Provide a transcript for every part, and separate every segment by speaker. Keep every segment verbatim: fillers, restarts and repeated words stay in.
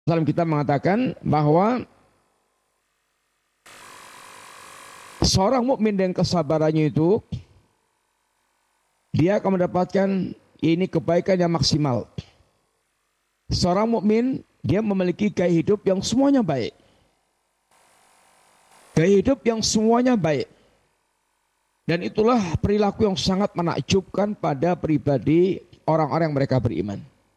Speaker 1: Salam kita mengatakan bahwa seorang mukmin dengan kesabarannya itu dia akan mendapatkan ini kebaikan yang maksimal. Seorang mukmin dia memiliki gaya hidup yang semuanya baik. Gaya hidup yang semuanya baik. Dan itulah perilaku yang sangat menakjubkan pada pribadi orang-orang yang mereka beriman.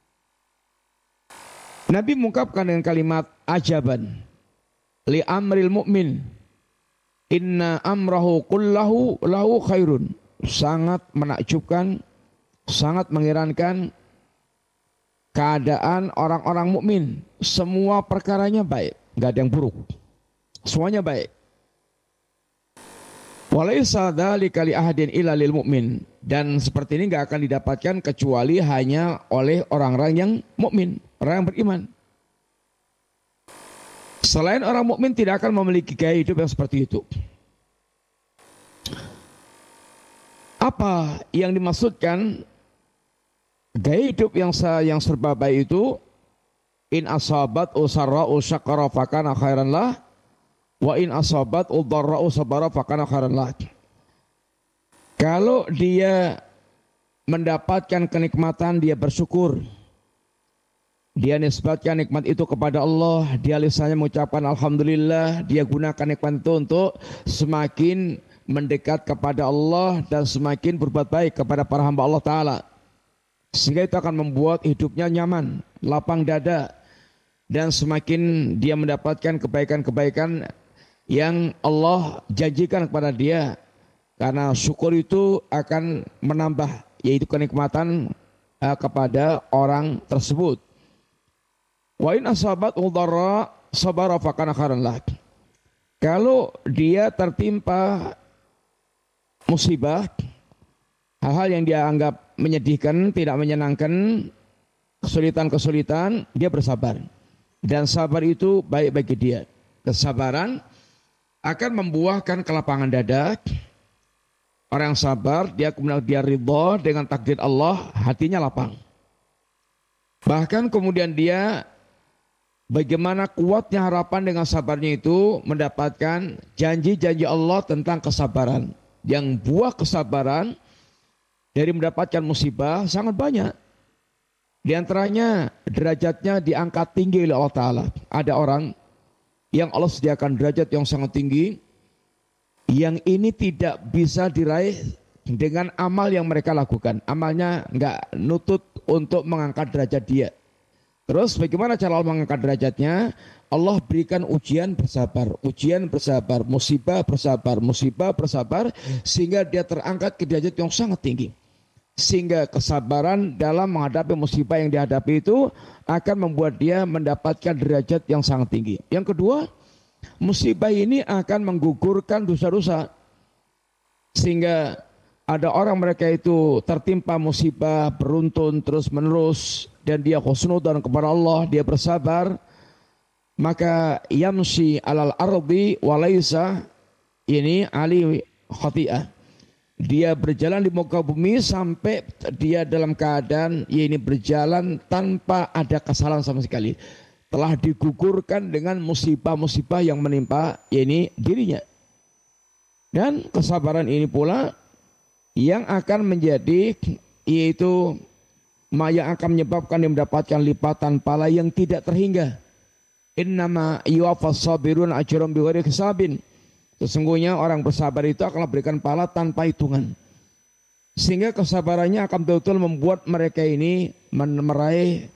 Speaker 1: Nabi mengungkapkan dengan kalimat ajaban li amril mu'min inna amrahu kullahu lahu khairun. Sangat menakjubkan, sangat mengherankan keadaan orang-orang mukmin. Semua perkaranya baik, enggak ada yang buruk. Semuanya baik. Walaysa dzalika li ahadin illa lil mu'min. Dan seperti ini enggak akan didapatkan kecuali hanya oleh orang-orang yang mukmin, orang yang beriman. Selain orang mukmin tidak akan memiliki gaya hidup yang seperti itu. Apa yang dimaksudkan gaya hidup yang yang serba baik itu? In asabat usarra usyakara fakana khairan lah, wa in asabat udarra usabara fakana khairan lah. Kalau dia mendapatkan kenikmatan, dia bersyukur. Dia nisbatkan nikmat itu kepada Allah. Dia lisannya mengucapkan alhamdulillah. Dia gunakan nikmat itu untuk semakin mendekat kepada Allah dan semakin berbuat baik kepada para hamba Allah Ta'ala. Sehingga itu akan membuat hidupnya nyaman, lapang dada. Dan semakin dia mendapatkan kebaikan-kebaikan yang Allah janjikan kepada dia. Karena syukur itu akan menambah, yaitu kenikmatan uh, kepada orang tersebut. Wa in asabat udharra sabara fakana khairan lah. Kalau dia tertimpa musibah, hal-hal yang dia anggap menyedihkan, tidak menyenangkan, kesulitan-kesulitan, dia bersabar. Dan sabar itu baik bagi dia. Kesabaran akan membuahkan kelapangan dada. Orang yang sabar, dia kemudian dia ridha dengan takdir Allah, hatinya lapang. Bahkan kemudian dia bagaimana kuatnya harapan dengan sabarnya itu mendapatkan janji-janji Allah tentang kesabaran. Yang buah kesabaran dari mendapatkan musibah sangat banyak. Di antaranya derajatnya diangkat tinggi oleh Allah Ta'ala. Ada orang yang Allah sediakan derajat yang sangat tinggi, yang ini tidak bisa diraih dengan amal yang mereka lakukan. Amalnya enggak nutut untuk mengangkat derajat dia. Terus bagaimana cara Allah mengangkat derajatnya? Allah berikan ujian bersabar, ujian bersabar, musibah bersabar, musibah bersabar, sehingga dia terangkat ke derajat yang sangat tinggi. Sehingga kesabaran dalam menghadapi musibah yang dihadapi itu akan membuat dia mendapatkan derajat yang sangat tinggi. Yang kedua, musibah ini akan menggugurkan dosa-dosa. Sehingga ada orang mereka itu tertimpa musibah beruntun terus menerus dan dia khusnudan kepada Allah, dia bersabar, maka yamshi alal ardi walaysa ini ali khati'ah. Dia berjalan di muka bumi sampai dia dalam keadaan ya ini berjalan tanpa ada kesalahan sama sekali. Telah digugurkan dengan musibah-musibah yang menimpa ya ini dirinya. Dan kesabaran ini pula yang akan menjadi yaitu yang akan menyebabkan dia mendapatkan lipatan pahala yang tidak terhingga. Innama yuwaffas sabirun ajrum bighairi hisabin. Sesungguhnya orang bersabar itu akan memberikan pahala tanpa hitungan. Sehingga kesabarannya akan betul-betul membuat mereka ini meraih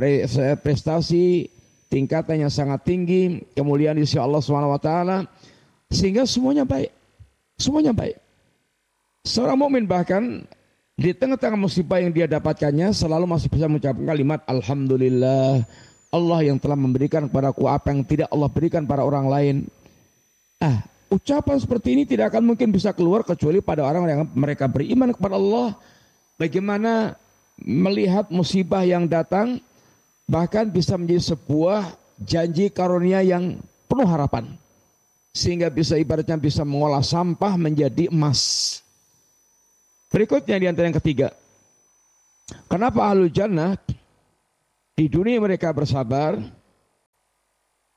Speaker 1: prestasi tingkatan yang sangat tinggi, kemuliaan di sisi Allah Subhanahu wa taala, sehingga semuanya baik. Semuanya baik. Seorang mukmin bahkan di tengah-tengah musibah yang dia dapatkannya selalu masih bisa mengucapkan kalimat alhamdulillah, Allah yang telah memberikan kepadaku apa yang tidak Allah berikan pada orang lain. Ah, ucapan seperti ini tidak akan mungkin bisa keluar kecuali pada orang yang mereka beriman kepada Allah. Bagaimana melihat musibah yang datang bahkan bisa menjadi sebuah janji karunia yang penuh harapan. Sehingga bisa ibaratnya bisa mengolah sampah menjadi emas. Berikutnya di antara yang ketiga. Kenapa ahlul jannah di dunia mereka bersabar,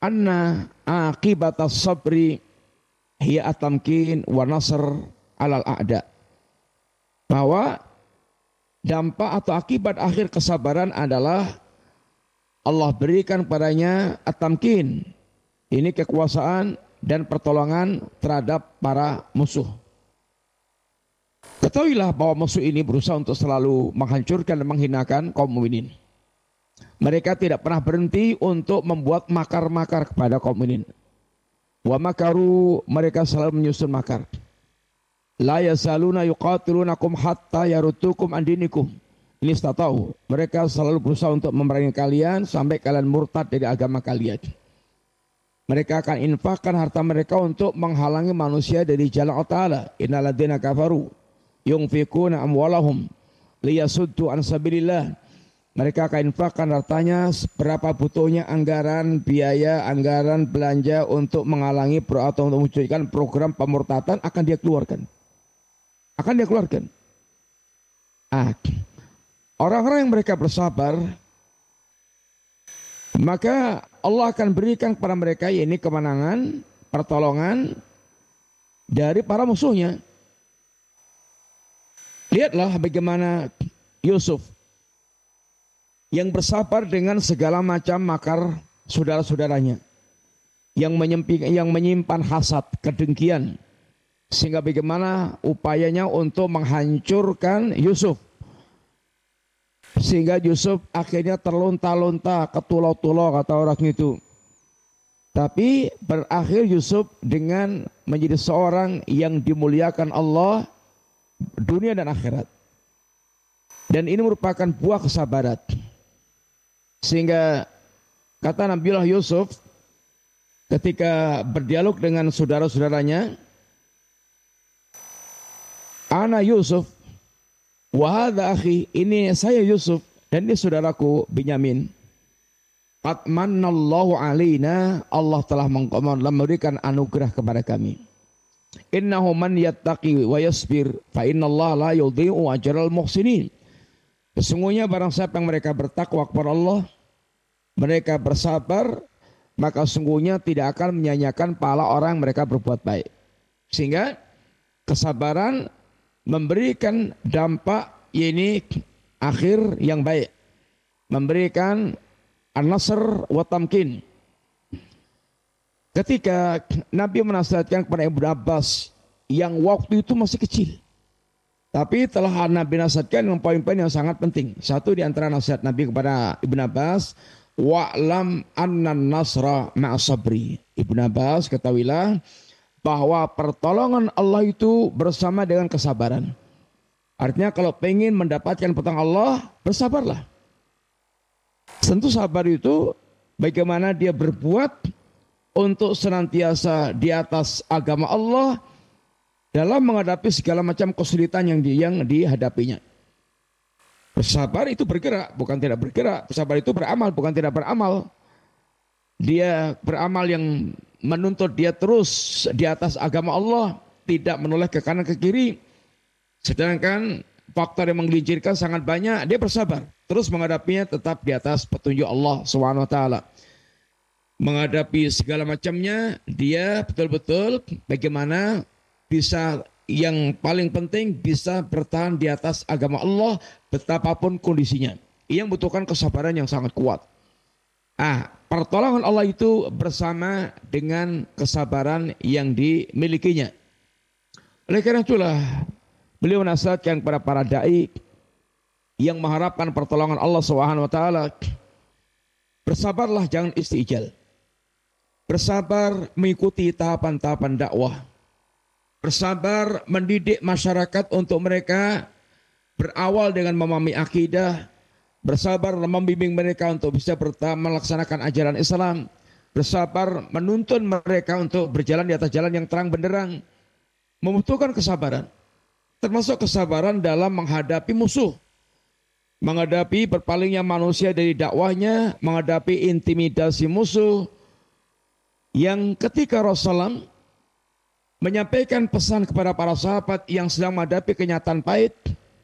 Speaker 1: anna aqibatas sabri hiya atamkin wa nasr alal a'da. Bahwa dampak atau akibat akhir kesabaran adalah Allah berikan padanya atamkin. Ini kekuasaan dan pertolongan terhadap para musuh. Ketahuilah bahwa musuh ini berusaha untuk selalu menghancurkan dan menghinakan kaum mukminin. Mereka tidak pernah berhenti untuk membuat makar-makar kepada kaum mukminin. Wa makaru, mereka selalu menyusun makar. La yasaluna yuqatilunakum hatta yarutukum an dinikum. Ini tahu. Mereka selalu berusaha untuk memerangi kalian sampai kalian murtad dari agama kalian. Mereka akan infakkan harta mereka untuk menghalangi manusia dari jalan Allah Ta'ala. Innal ladzina kafaru yunfikuna amwalahum liyasuddu an sabilillah. Mereka akan infakkan hartanya berapa butuhnya anggaran biaya, anggaran belanja untuk menghalangi atau untuk mewujudkan program pemurtatan akan dia keluarkan. Akan dia keluarkan. Ah, orang-orang yang mereka bersabar, maka Allah akan berikan kepada mereka ini kemenangan, pertolongan dari para musuhnya. Lihatlah bagaimana Yusuf yang bersabar dengan segala macam makar saudara-saudaranya, yang menyimpan, yang menyimpan hasad, kedengkian, sehingga bagaimana upayanya untuk menghancurkan Yusuf. Sehingga Yusuf akhirnya terlunta-lunta, ketulau-tulau kata orang itu. Tapi berakhir Yusuf dengan menjadi seorang yang dimuliakan Allah dunia dan akhirat. Dan ini merupakan buah kesabaran. Sehingga kata Nabiullah Yusuf ketika berdialog dengan saudara-saudaranya, Ana Yusuf wa hadza akhi, ini saya Yusuf dan ini saudaraku Binyamin. Qad mannallahu alaina, Allah telah memberikan anugerah kepada kami. Innahu man yattaqi wa yasbir fa innallaha la yudhi'u ajral muhsinin. Sesungguhnya barang siapa yang mereka bertakwa kepada Allah, mereka bersabar, maka sungguhnya tidak akan menyanyiakan pahala orang mereka berbuat baik. Sehingga kesabaran memberikan dampak ini akhir yang baik, memberikan an-nasr wa tamkin. Ketika Nabi menasihatkan kepada Ibnu Abbas yang waktu itu masih kecil, tapi telah Nabi nasihatkan dengan poin-poin yang sangat penting. Satu di antara nasihat Nabi kepada Ibnu Abbas, wa'lam annan nasra ma'as sabri. Ibnu Abbas, ketahuilah bahwa pertolongan Allah itu bersama dengan kesabaran. Artinya kalau pengen mendapatkan pertolongan Allah, bersabarlah. Tentu sabar itu bagaimana dia berbuat untuk senantiasa di atas agama Allah dalam menghadapi segala macam kesulitan yang, di, yang dihadapinya. Bersabar itu bergerak, bukan tidak bergerak. Bersabar itu beramal, bukan tidak beramal. Dia beramal yang menuntut dia terus di atas agama Allah, tidak menoleh ke kanan ke kiri. Sedangkan faktor yang menggelincirkan sangat banyak, dia bersabar. Terus menghadapinya tetap di atas petunjuk Allah subhanahu wa taala. Menghadapi segala macamnya, dia betul-betul bagaimana bisa, yang paling penting bisa bertahan di atas agama Allah betapapun kondisinya. Ia membutuhkan kesabaran yang sangat kuat. Ah, pertolongan Allah itu bersama dengan kesabaran yang dimilikinya. Oleh karena itulah beliau nasihatkan kepada para dai yang mengharapkan pertolongan Allah subhanahu wa taala, bersabarlah, jangan istijal. Bersabar mengikuti tahapan-tahapan dakwah. Bersabar mendidik masyarakat untuk mereka berawal dengan memahami akidah. Bersabar membimbing mereka untuk bisa melaksanakan ajaran Islam. Bersabar menuntun mereka untuk berjalan di atas jalan yang terang benderang. Membutuhkan kesabaran. Termasuk kesabaran dalam menghadapi musuh. Menghadapi berpalingnya manusia dari dakwahnya. Menghadapi intimidasi musuh. Yang ketika Rasulullah menyampaikan pesan kepada para sahabat yang sedang menghadapi kenyataan pahit,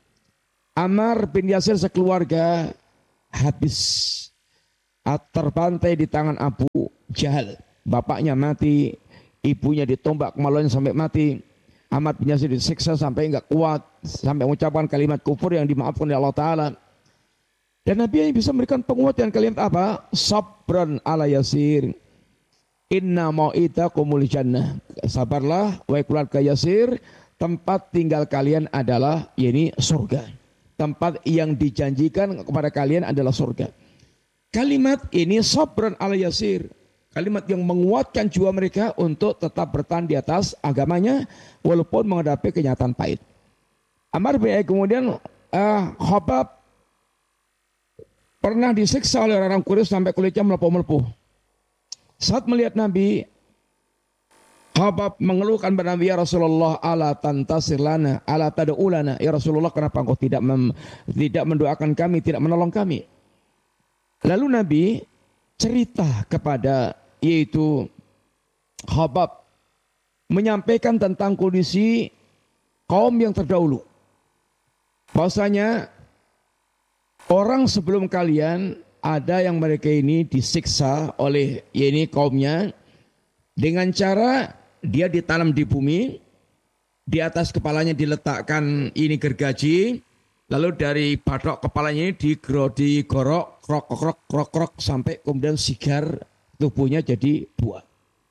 Speaker 1: Ammar bin Yasir sekeluarga habis terbantai di tangan Abu Jahal. Bapaknya mati, ibunya ditombak kemaluannya sampai mati. Ammar bin Yasir disiksa sampai enggak kuat, sampai mengucapkan kalimat kufur yang dimaafkan oleh Allah Ta'ala. Dan Nabi yang bisa memberikan penguatan kalimat apa? Sabran ala Yasir. Inna mau'idakumul jannah. Sabarlah, wahai keluarga Yasir, tempat tinggal kalian adalah ini surga. Tempat yang dijanjikan kepada kalian adalah surga. Kalimat ini sabran ala Yasir. Kalimat yang menguatkan jiwa mereka untuk tetap bertahan di atas agamanya walaupun menghadapi kenyataan pahit. Ammar bin Yasir kemudian uh, Khabbab pernah disiksa oleh orang Quraisy sampai kulitnya melepuh-melepuh. Saat melihat Nabi, Khabbab mengeluhkan kepada Nabi, ya Rasulullah, ala tantasir lana, ala tad'ulana, ya Rasulullah, kenapa engkau tidak mem, tidak mendoakan kami, tidak menolong kami? Lalu Nabi cerita kepada yaitu Khabbab menyampaikan tentang kondisi kaum yang terdahulu. Bahwasanya orang sebelum kalian ada yang mereka ini disiksa oleh ini kaumnya dengan cara dia ditanam di bumi, di atas kepalanya diletakkan ini gergaji, lalu dari batok kepalanya ini digorok, krok krok krok krok sampai kemudian sigar tubuhnya jadi buah.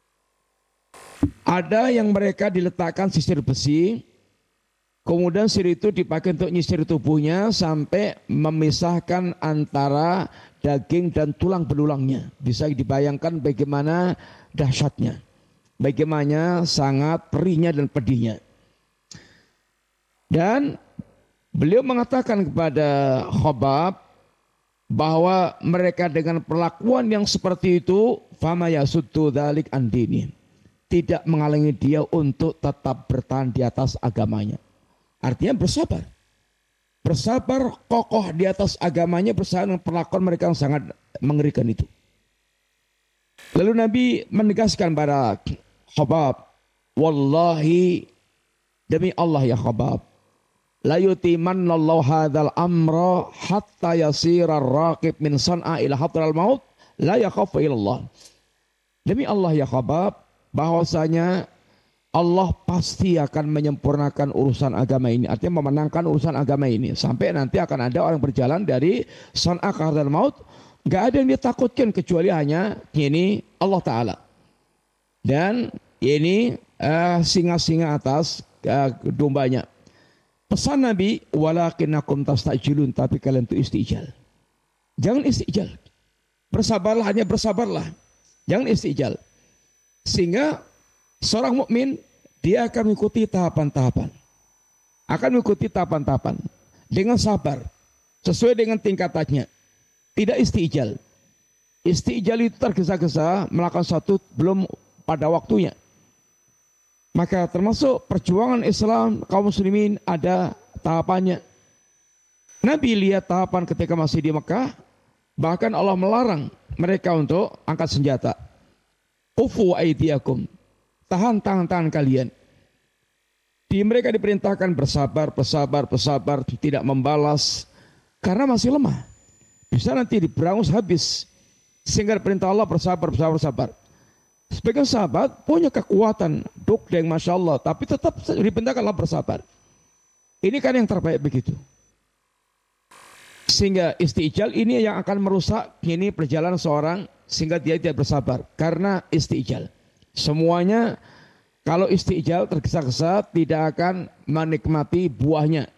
Speaker 1: Ada yang mereka diletakkan sisir besi, kemudian sisir itu dipakai untuk nyisir tubuhnya sampai memisahkan antara daging dan tulang belulangnya. Bisa dibayangkan bagaimana dahsyatnya, bagaimana sangat perihnya dan pedihnya. Dan beliau mengatakan kepada Khabbab bahwa mereka dengan perlakuan yang seperti itu, fama yasuddu dzalik an dini, tidak menghalangi dia untuk tetap bertahan di atas agamanya. Artinya bersabar. Bersabar kokoh di atas agamanya bersama dengan perlakuan mereka yang sangat mengerikan itu. Lalu Nabi menegaskan pada Khabbab, wallahi, demi Allah ya Khabbab, la yutimannallahu hadzal amra hatta yasira ar-raqib min san'a ila hadral maut la yakhafu illallah. Demi Allah ya Khabbab, bahwasanya Allah pasti akan menyempurnakan urusan agama ini. Artinya memenangkan urusan agama ini. Sampai nanti akan ada orang berjalan dari san'a ke hadral maut. Gak ada yang ditakutkan kecuali hanya ini Allah Ta'ala. Dan ini uh, singa-singa atas uh, dombanya. Pesan Nabi, walakinakum tastajilun, tapi kalian itu istijal. Jangan istijal. Bersabarlah, hanya bersabarlah. Jangan istijal. Sehingga seorang mukmin dia akan mengikuti tahapan-tahapan. Akan mengikuti tahapan-tahapan dengan sabar, sesuai dengan tingkatannya. Tidak istijal. Istijal itu tergesa-gesa melakukan satu belum pada waktunya. Maka termasuk perjuangan Islam kaum muslimin ada tahapannya. Nabi lihat tahapan ketika masih di Mekah, bahkan Allah melarang mereka untuk angkat senjata. Ufu aidiakum, tahan tangan-tangan kalian. Di mereka diperintahkan bersabar, bersabar, bersabar, tidak membalas karena masih lemah. Bisa nanti diberangus habis. Sehingga perintah Allah bersabar, bersabar, bersabar. Sebagian sahabat punya kekuatan duk yang masya Allah, tapi tetap diperintahkanlah bersabar. Ini kan yang terbaik begitu. Sehingga istijal ini yang akan merusak ini perjalanan seorang sehingga dia tidak bersabar karena istijal. Semuanya kalau istijal tergesa-gesa tidak akan menikmati buahnya.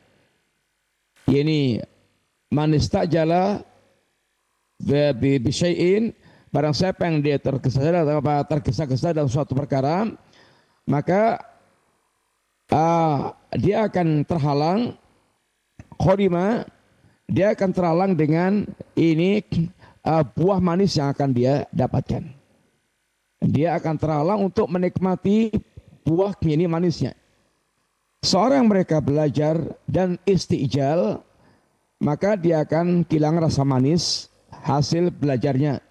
Speaker 1: Ini manistajala bi bisyai'in, barang siapa yang dia tergesa-gesa tergesa-gesa dalam suatu perkara, maka uh, dia akan terhalang khodima, dia akan terhalang dengan ini uh, buah manis yang akan dia dapatkan. Dia akan terhalang untuk menikmati buah ini manisnya. Seorang mereka belajar dan istijal, maka dia akan kehilangan rasa manis hasil belajarnya.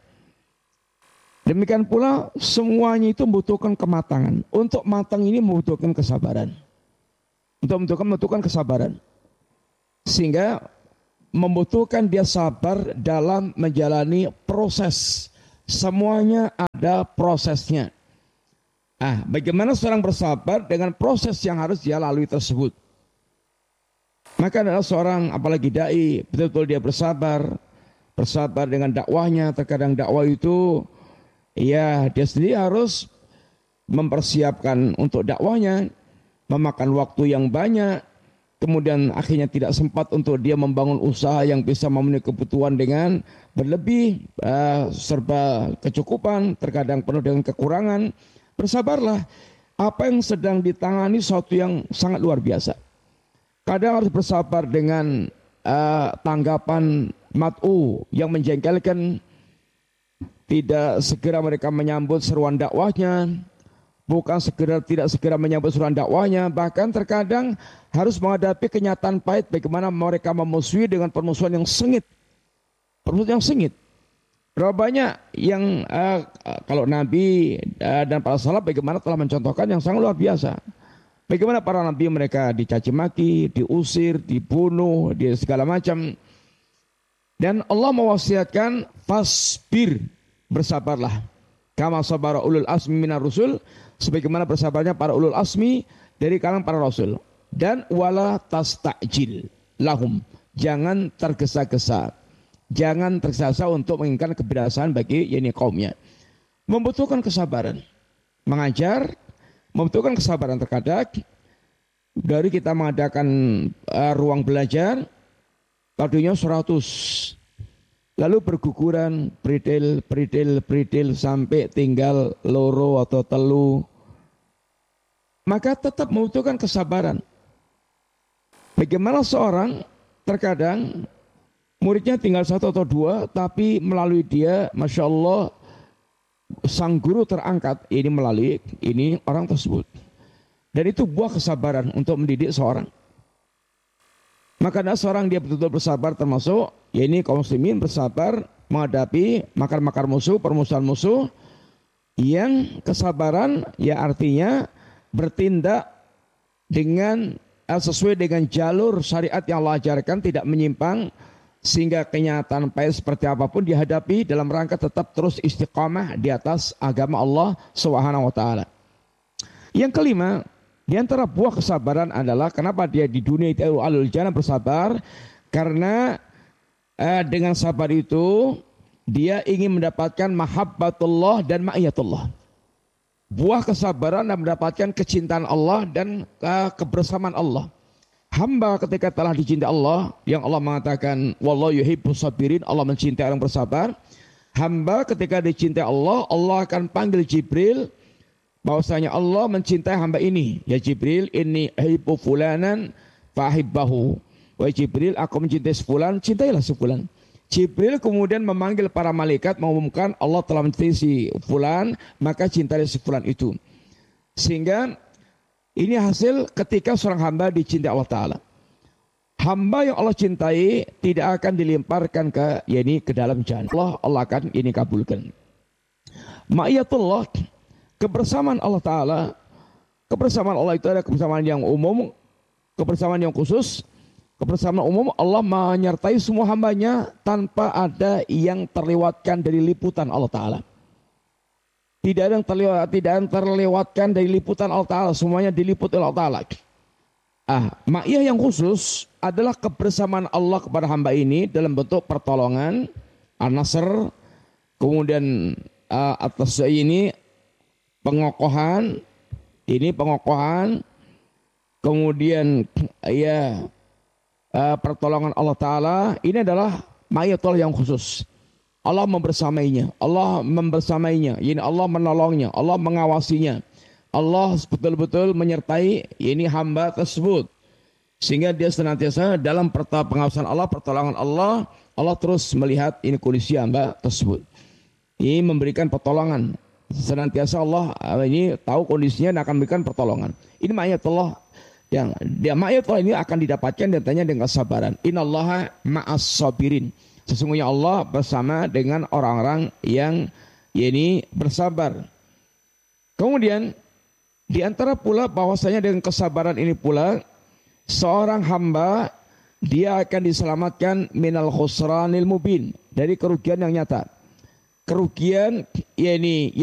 Speaker 1: Demikian pula semuanya itu membutuhkan kematangan. Untuk matang ini membutuhkan kesabaran. Untuk membutuhkan, membutuhkan kesabaran. Sehingga membutuhkan dia sabar dalam menjalani proses. Semuanya ada ada prosesnya. Ah, bagaimana seorang bersabar dengan proses yang harus dia lalui tersebut. Maka adalah seorang apalagi dai betul-betul dia bersabar, bersabar dengan dakwahnya. Terkadang dakwah itu ya dia sendiri harus mempersiapkan untuk dakwahnya, memakan waktu yang banyak, kemudian akhirnya tidak sempat untuk dia membangun usaha yang bisa memenuhi kebutuhan dengan berlebih, uh, serba kecukupan, terkadang penuh dengan kekurangan. Bersabarlah, apa yang sedang ditangani sesuatu yang sangat luar biasa. Kadang harus bersabar dengan uh, tanggapan mat'u yang menjengkelkan, tidak segera mereka menyambut seruan dakwahnya, bukan segera tidak segera menyambut seruan dakwahnya, bahkan terkadang harus menghadapi kenyataan pahit bagaimana mereka memusuhi dengan permusuhan yang sengit. Permusuhan yang sengit. Berapa banyak yang uh, kalau Nabi uh, dan para salaf bagaimana telah mencontohkan yang sangat luar biasa. Bagaimana para nabi mereka dicaci maki, diusir, dibunuh, di segala macam. Dan Allah mewasiatkan fasbir, bersabarlah. Kama sabara ulul asmi minar rusul, sebagaimana bersabarnya para ulul asmi dari kalangan para rasul. Dan wala tastajil lahum, jangan tergesa-gesa, jangan tergesa-gesa untuk menginginkan kebinasaan bagi yakni kaumnya. Membutuhkan kesabaran, mengajar membutuhkan kesabaran. Terkadang dari kita mengadakan uh, ruang belajar tadinya seratus, lalu berguguran peritil, peritil, peritil sampai tinggal loro atau telu, maka tetap membutuhkan kesabaran. Bagaimana seorang terkadang muridnya tinggal satu atau dua, tapi melalui dia, Masya Allah, sang guru terangkat ini melalui ini orang tersebut. Dan itu buah kesabaran untuk mendidik seorang. Maka ada seorang dia betul-betul bersabar, termasuk ya ini kaum muslimin bersabar menghadapi makar-makar musuh, permusuhan musuh, yang kesabaran ya artinya bertindak dengan sesuai dengan jalur syariat yang Allah ajarkan, tidak menyimpang, sehingga kenyataan pahit seperti apapun dihadapi dalam rangka tetap terus istiqamah di atas agama Allah Subhanahu wa taala. Yang kelima, di antara buah kesabaran adalah kenapa dia di dunia itu alul jannah bersabar, karena eh, dengan sabar itu dia ingin mendapatkan mahabbatullah dan ma'iyatullah. Buah kesabaran dan mendapatkan kecintaan Allah dan uh, kebersamaan Allah. Hamba ketika telah dicintai Allah, yang Allah mengatakan wallahu yuhibbus sabirin, Allah mencintai orang bersabar. Hamba ketika dicintai Allah, Allah akan panggil Jibril, bahwasanya Allah mencintai hamba ini. Ya Jibril, inni uhibbu fulanan fahibbahu. Wahai Jibril, aku mencintai sefulan, cintailah sefulan. Jibril kemudian memanggil para malaikat mengumumkan Allah telah mencintai si fulan, maka cintailah si fulan itu. Sehingga ini hasil ketika seorang hamba dicintai Allah Ta'ala. Hamba yang Allah cintai tidak akan dilemparkan ke yakni ke dalam jannah. Allah, Allah akan ini kabulkan. Ma'iyatullah, kebersamaan Allah Ta'ala. Kebersamaan Allah itu ada kebersamaan yang umum, kebersamaan yang khusus. Kebersamaan umum, Allah menyertai semua hambanya tanpa ada yang terlewatkan dari liputan Allah Ta'ala. Tidak ada yang terlewat, tidak ada yang terlewatkan dari liputan Allah Ta'ala, semuanya diliput oleh Allah Ta'ala. Ah, ma'iyah yang khusus adalah kebersamaan Allah kepada hamba ini dalam bentuk pertolongan, an-nasr, kemudian uh, atas ini pengokohan, ini pengokohan, kemudian ya Uh, pertolongan Allah Ta'ala. Ini adalah ma'iyatullah yang khusus. Allah membersamainya, Allah membersamainya, ini Allah menolongnya, Allah mengawasinya, Allah betul-betul menyertai ini hamba tersebut, sehingga dia senantiasa dalam pengawasan Allah, pertolongan Allah. Allah terus melihat ini kondisi hamba tersebut, ini memberikan pertolongan senantiasa. Allah ini tahu kondisinya dan akan memberikan pertolongan. Ini ma'iyatullah yang dia ma'iyatullah ini akan didapatkan datanya dengan kesabaran. Innallaha ma'as sabirin, sesungguhnya Allah bersama dengan orang-orang yang ini bersabar. Kemudian di antara pula bahwasanya dengan kesabaran ini pula seorang hamba dia akan diselamatkan minal khusranil mubin, dari kerugian yang nyata. Kerugian yakni